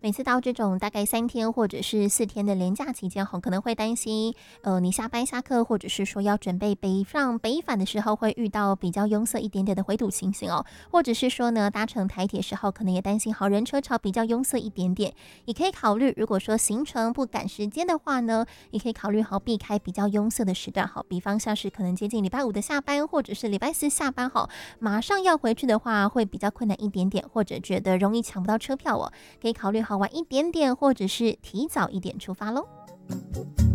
每次到这种大概3天或者是4天的连假期间可能会担心你下班下课或者是说要准备北返的时候会遇到比较拥塞一点点的回堵情形或者是说呢搭乘台铁时候可能也担心人车潮比较拥塞一点点，也可以考虑如果说行程不赶时间的话呢，也可以考虑避开比较拥塞的时段比方像是可能接近礼拜5的下班或者是礼拜4下班马上要回去的话会比较困难一点点，或者觉得容易抢不到车票可以考虑晚一点点或者是提早一点出发咯。